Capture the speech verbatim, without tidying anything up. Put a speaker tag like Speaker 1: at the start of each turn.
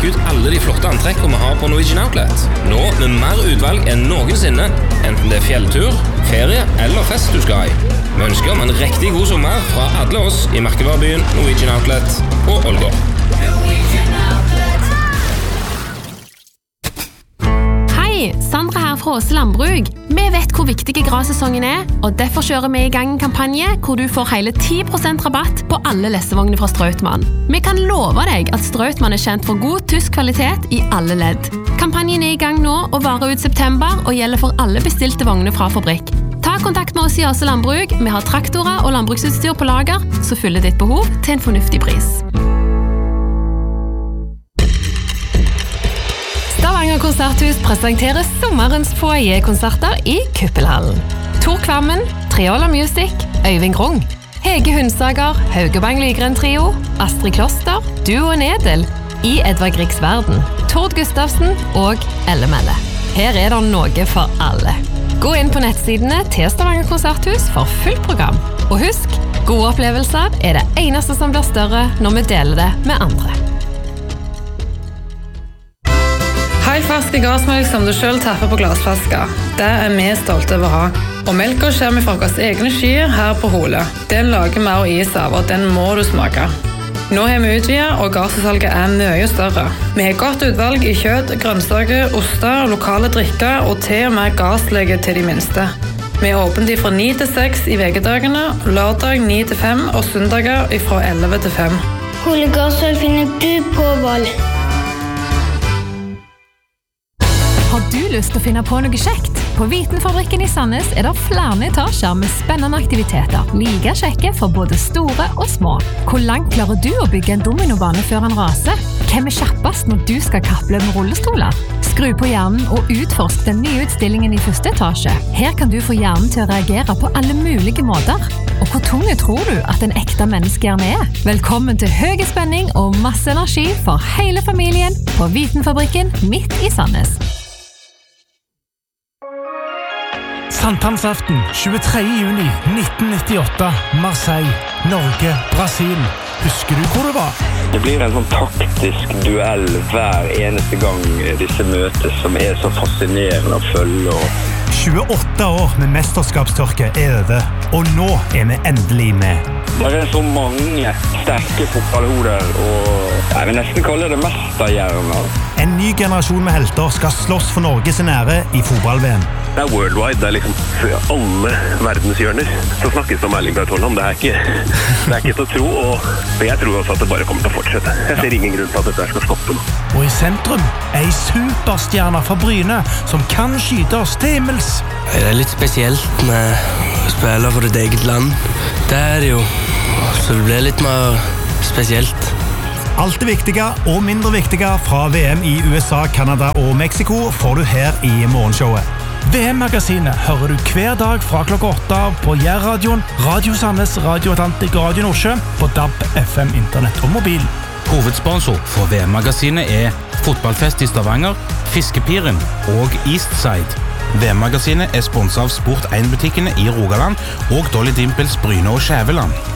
Speaker 1: sjekke ut alle de flotte antrekkene vi har på Norwegian Outlet. Nå med mer utvalg enn noensinne, enten det er fjelltur, ferie eller fest du skal i. Vi ønsker om en riktig god sommer fra alle oss i merkevarebyen Norwegian Outlet og Ålgård.
Speaker 2: Hei, Sandra her fra Åse Landbruk. Vi vet hvor viktig grassesongen er, og derfor kjører vi i gang en kampanje hvor du får hele ti prosent rabatt på alle lesevogner fra Strautmann. Vi kan love deg at Strautmann er kjent for god tysk kvalitet i alle ledd. Kampanjen er i gang nå og varer ut september og gjelder for alle bestilte vogner fra fabrikk. Ta kontakt med oss i Åse Landbruk. Vi har traktorer og landbruksutstyr på lager, så fyller ditt behov til en fornuftig pris. Stavanger Konserthus presenterer sommerens foyer-konserter i Kuppelhallen. Tor Kvammen, Triola Music, Øyvind Grung, Hege Hundsager, Haugebang Lygren Trio, Astrid Kloster, Duo Nedel, I Edvard Griegs Verden, Tord Gustavsen og Elle Melle. Her er det noe for alle. Gå inn på nettsidene til Stavanger Konserthus for fullt program. Og husk, gode opplevelser er det eneste som blir større når vi deler det med andre.
Speaker 3: Ferske gassmelk som du selv tapper på glasflasker. Det er vi stolte over å ha. Og melka kommer fra våre egne skyer her på Hole. Den lager vi og is av, og den må du smake. Nå har vi utvidet, og gassalget er mye større. Vi har godt utvalg i kjøtt, grønnsaker, oster, lokale drikker og til og med gasslege til de minste. Vi er åpent fra ni til seks i vekedagene, lørdag ni til fem og søndager fra elleve til fem.
Speaker 4: Hole gasssalg finner du på Val.
Speaker 2: Har du lyst til å finne på noe kjekt? På Vitenfabrikken i Sandnes er det flere etasjer med spennende aktiviteter, like kjekke for både store og små. Hvor langt klarer du å bygge en dominobane før han raser? Hvem er kjappest når du skal kaple med rullestoler? Skru på hjernen og utforsk den nye utstillingen i første etasje. Her kan du få hjernen til å reagere på alle mulige måter. Og hvor tunge tror du at en ekte menneskehjerne er? Velkommen til høy spenning og masse energi for hele familien på Vitenfabrikken midt i Sandnes.
Speaker 5: Sankthansaften, tjuetredje juni nitten nittiåtte, Marseille, Norge, Brasil. Husker du hvor det var?
Speaker 6: Det blir en sånn taktisk duell hver eneste gang disse møtes, som er så fascinerende å følge.
Speaker 5: tjueåtte år med mesterskapstørke er over, og nå er vi endelig med.
Speaker 6: Det er så mange sterke fotballhoder, og jeg vil nesten kalle det mesterhjerner.
Speaker 5: En ny generasjon med helter skal slåss for Norges ære i fotball-V M.
Speaker 7: Det er worldwide, det er liksom for alle verdenshjørner. Så snakkes det om Erling Braut Haaland, det er ikke, det er ikke til å tro, og jeg tror også at det bare kommer til å fortsette. Jeg ser ingen grunn til at dette skal stoppe.
Speaker 5: Og i sentrum er en superstjerne fra Bryne som kan skyte oss til himmels.
Speaker 8: Det er litt spesielt med å spille for ditt eget land. Det er det jo, så det blir litt mer spesielt.
Speaker 5: Alt det viktige og mindre viktige fra V M i U S A, Canada og Mexico får du her i morgenshowet. V M-magasinet hører du hver dag fra klokka åtte på Jærradioen, Radio Sandnes, Radio Atlantic og Radio Nordsjø på D A B, F M, internett og mobil.
Speaker 9: Hovedsponsor for V M-magasinet er Fotballfest i Stavanger, Fiskepiren og Eastside. V M-magasinet er sponset av Sport en-butikkene i Rogaland og Dolly Dimples, Bryne og Skjæveland.